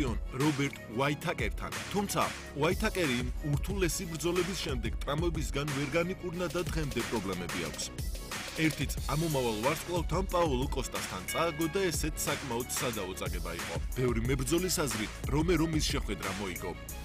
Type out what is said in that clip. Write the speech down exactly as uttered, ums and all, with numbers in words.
ჩემპიონ რობერტ უაითაკერთან. თუმცა უაითაკერი იმ ურთულესი ბრძოლების შემდეგ ტრამვებისგან ვერ განიკურნა და დღემდე პრობლემები აქვს. ერთიც ამომავალ ვარსკვლავთან პაოლო კოსტასთან წააგო და ესეც საკმაოდ სადაო წაგება იყო. ბევრი მებრძოლის აზრით რომერო მის შეხვედრა მოიგო.